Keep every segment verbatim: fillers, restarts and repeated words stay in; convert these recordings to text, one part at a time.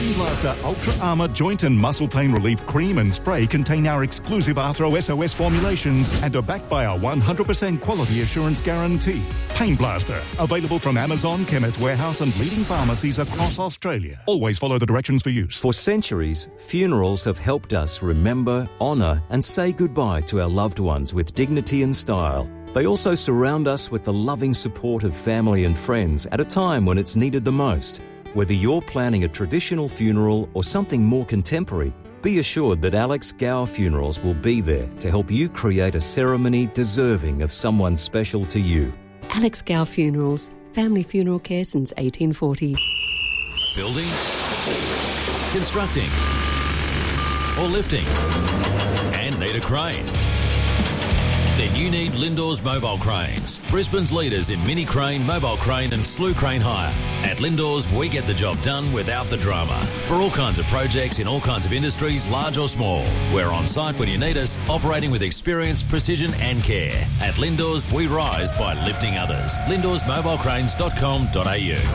Pain Blaster Ultra Armour Joint and Muscle Pain Relief Cream and Spray contain our exclusive Arthro S O S formulations and are backed by our one hundred percent quality assurance guarantee. Pain Blaster, available from Amazon, Chemist Warehouse and leading pharmacies across Australia. Always follow the directions for use. For centuries, funerals have helped us remember, honour and say goodbye to our loved ones with dignity and style. They also surround us with the loving support of family and friends at a time when it's needed the most. Whether you're planning a traditional funeral or something more contemporary, be assured that Alex Gower Funerals will be there to help you create a ceremony deserving of someone special to you. Alex Gower Funerals, family funeral care since eighteen forty. Building, constructing, or lifting, and need a crane? Then you need Lindor's Mobile Cranes, Brisbane's leaders in mini crane, mobile crane and slew crane hire. At Lindor's, we get the job done without the drama. For all kinds of projects in all kinds of industries, large or small. We're on site when you need us, operating with experience, precision and care. At Lindor's, we rise by lifting others. lindors mobile cranes dot com dot a u.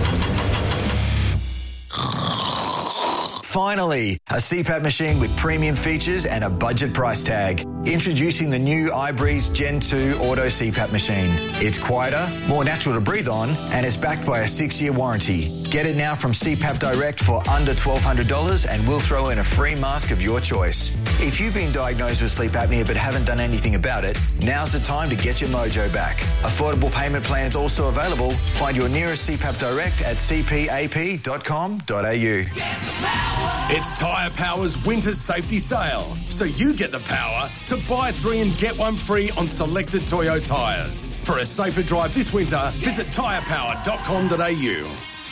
Finally, a C PAP machine with premium features and a budget price tag. Introducing the new iBreeze Gen two Auto C PAP machine. It's quieter, more natural to breathe on, and it's backed by a six-year warranty. Get it now from C PAP Direct for under twelve hundred dollars and we'll throw in a free mask of your choice. If you've been diagnosed with sleep apnea but haven't done anything about it, now's the time to get your mojo back. Affordable payment plans also available. Find your nearest C PAP Direct at c p a p dot com dot a u. It's Tyre Power's winter safety sale, so you get the power to buy three and get one free on selected Toyo tyres. For a safer drive this winter, visit tyre power dot com dot a u.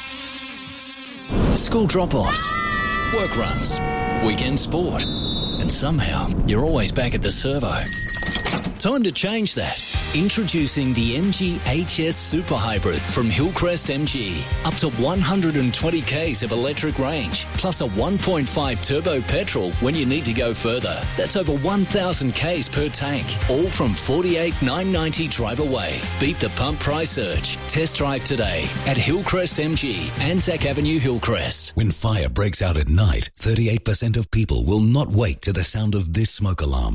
School drop-offs, work runs, weekend sport, and somehow you're always back at the servo. Time to change that. Introducing the M G H S Super Hybrid from Hillcrest M G. Up to one hundred twenty kays of electric range, plus a one point five turbo petrol when you need to go further. That's over one thousand kays per tank. All from forty-eight thousand nine hundred ninety drive away. Beat the pump price surge. Test drive today at Hillcrest M G, Anzac Avenue, Hillcrest. When fire breaks out at night, thirty-eight percent of people will not wake to the sound of this smoke alarm.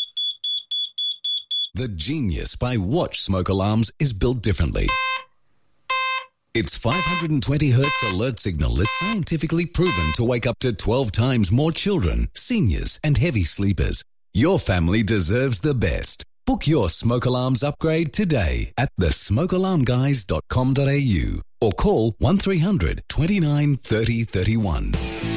The Genius by Watch smoke alarms is built differently. Its five hundred twenty hertz alert signal is scientifically proven to wake up to twelve times more children, seniors and heavy sleepers. Your family deserves the best. Book your smoke alarms upgrade today at the smoke alarm guys dot com dot a u or call one three hundred twenty-nine thirty thirty-one.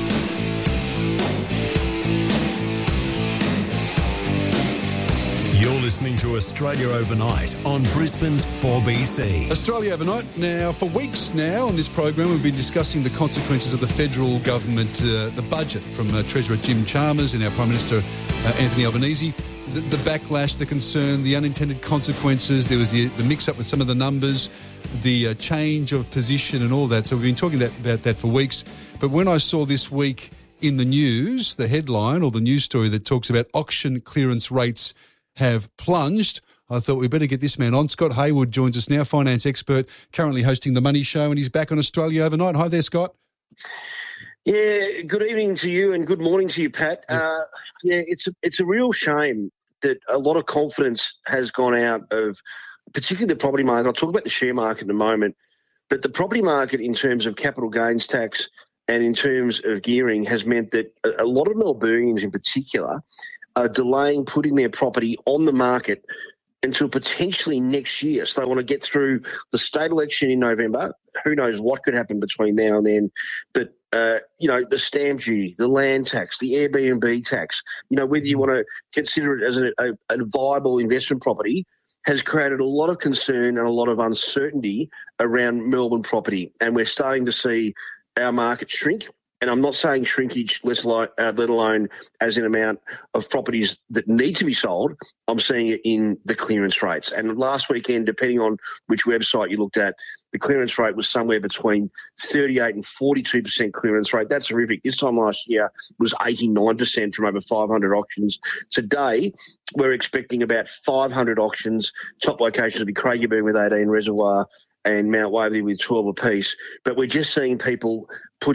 You're listening to Australia Overnight on Brisbane's four B C. Australia Overnight. Now, for weeks now on this program, we've been discussing the consequences of the federal government, uh, the budget from uh, Treasurer Jim Chalmers and our Prime Minister uh, Anthony Albanese. The, the backlash, the concern, the unintended consequences. There was the, the mix-up with some of the numbers, the uh, change of position and all that. So we've been talking that, about that for weeks. But when I saw this week in the news, the headline or the news story that talks about auction clearance rates have plunged, I thought we better get this man on. Scott Hayward joins us now, finance expert, currently hosting The Money Show, and he's back on Australia Overnight. Hi there, Scott. Yeah, good evening to you and good morning to you, Pat. Yeah, uh, yeah it's, a, it's a real shame that a lot of confidence has gone out of particularly the property market. I'll talk about the share market in a moment, but the property market in terms of capital gains tax and in terms of gearing has meant that a, a lot of Melburnians in particular are delaying putting their property on the market until potentially next year. So they want to get through the state election in November. Who knows what could happen between now and then. But, uh, you know, the stamp duty, the land tax, the Airbnb tax, you know, whether you want to consider it as a, a, a viable investment property has created a lot of concern and a lot of uncertainty around Melbourne property. And we're starting to see our market shrink. And I'm not saying shrinkage, let alone, uh, let alone as an amount of properties that need to be sold. I'm seeing it in the clearance rates. And last weekend, depending on which website you looked at, the clearance rate was somewhere between thirty-eight and forty-two percent clearance rate. That's horrific. This time last year was eighty-nine percent from over five hundred auctions. Today, we're expecting about five hundred auctions. Top locations will be Craigieburn with eighteen, Reservoir, and Mount Waverley with twelve apiece. But we're just seeing people putting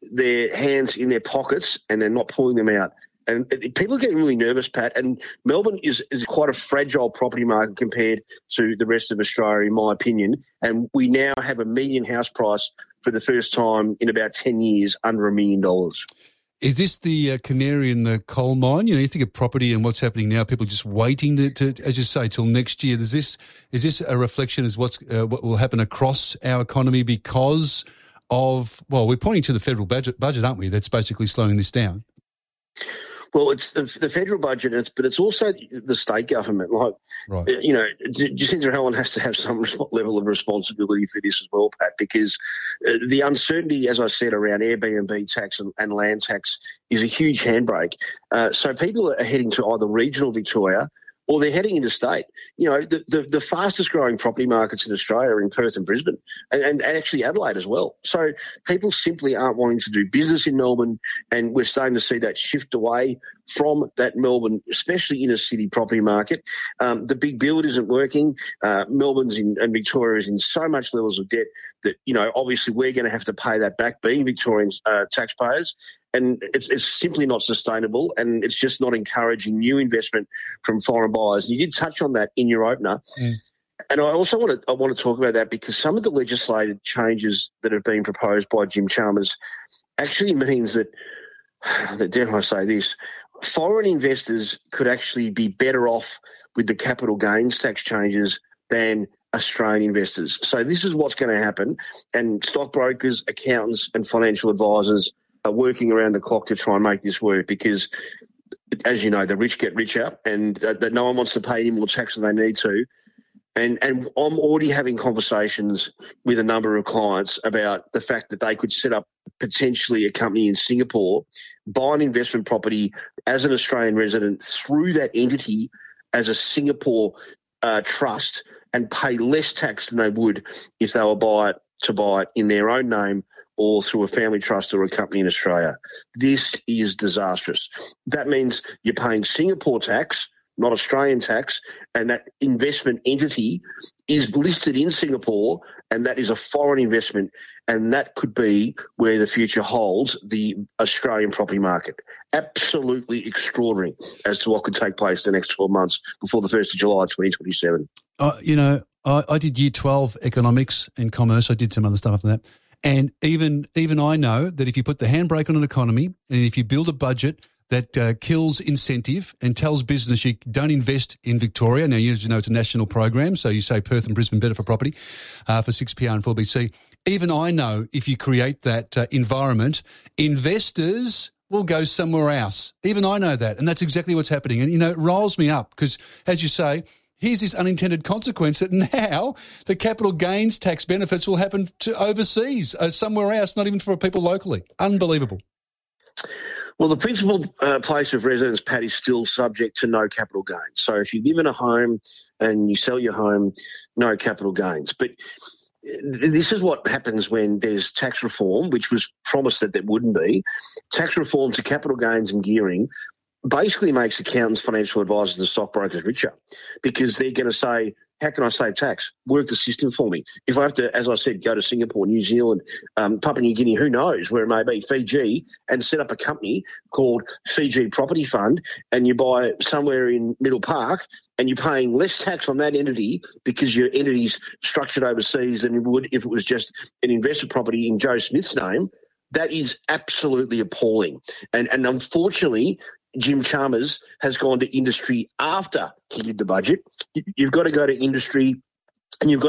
their hands in their pockets and they're not pulling them out. And people are getting really nervous, Pat. And Melbourne is, is quite a fragile property market compared to the rest of Australia, in my opinion. And we now have a median house price for the first time in about ten years under a million dollars. Is this the uh, canary in the coal mine? You know, you think of property and what's happening now, people just waiting to, to as you say, till next year. Is this is this a reflection of what's, uh, what will happen across our economy because of, well, we're pointing to the federal budget, budget, aren't we? That's basically slowing this down. Well, it's the, the federal budget, it's, but it's also the state government. Like, right. you know, Jacinda Ardern has to have some level of responsibility for this as well, Pat, because uh, the uncertainty, as I said, around Airbnb tax and, and land tax is a huge handbrake. Uh, so people are heading to either regional Victoria or they're heading into state. You know, the, the, the fastest growing property markets in Australia are in Perth and Brisbane and, and, and actually Adelaide as well. So people simply aren't wanting to do business in Melbourne, and we're starting to see that shift away from that Melbourne, especially inner city property market. Um, the big build isn't working. Uh, Melbourne's in, and Victoria is in so much levels of debt that, you know, obviously we're going to have to pay that back, being Victorian uh, taxpayers. And it's, it's simply not sustainable, and it's just not encouraging new investment from foreign buyers. And you did touch on that in your opener. Mm. And I also want to I want to talk about that because some of the legislative changes that have been proposed by Jim Chalmers actually means that, that dare I say this, foreign investors could actually be better off with the capital gains tax changes than Australian investors. So this is what's going to happen, and stockbrokers, accountants and financial advisors are working around the clock to try and make this work because, as you know, the rich get richer and uh, that no one wants to pay any more tax than they need to. And and I'm already having conversations with a number of clients about the fact that they could set up potentially a company in Singapore, buy an investment property as an Australian resident through that entity as a Singapore uh, trust and pay less tax than they would if they were buy it, to buy it in their own name or through a family trust or a company in Australia. This is disastrous. That means you're paying Singapore tax, not Australian tax, and that investment entity is listed in Singapore, and that is a foreign investment, and that could be where the future holds the Australian property market. Absolutely extraordinary as to what could take place the next twelve months before the first of July twenty twenty-seven. Uh, you know, I, I did year twelve economics and commerce. I did some other stuff after that. And even even I know that if you put the handbrake on an economy and if you build a budget that uh, kills incentive and tells business you don't invest in Victoria. Now, you know, it's a national program, so you say Perth and Brisbane better for property, uh, for six P R and four B C. Even I know if you create that uh, environment, investors will go somewhere else. Even I know that, and that's exactly what's happening. And, you know, it riles me up because, as you say, here's this unintended consequence that now the capital gains tax benefits will happen to overseas, uh, somewhere else, not even for people locally. Unbelievable. Well, the principal uh, place of residence, Pat, is still subject to no capital gains. So if you live in a home and you sell your home, no capital gains. But this is what happens when there's tax reform, which was promised that there wouldn't be. Tax reform to capital gains and gearing basically makes accountants, financial advisors and stockbrokers richer because they're going to say, how can I save tax? Work the system for me. If I have to, as I said, go to Singapore, New Zealand, um, Papua New Guinea, who knows where it may be, Fiji, and set up a company called Fiji Property Fund, and you buy somewhere in Middle Park and you're paying less tax on that entity because your entity's structured overseas than you would if it was just an investment property in Joe Smith's name, that is absolutely appalling. And, and unfortunately, Jim Chalmers has gone to industry after he did the budget. You've got to go to industry and you've got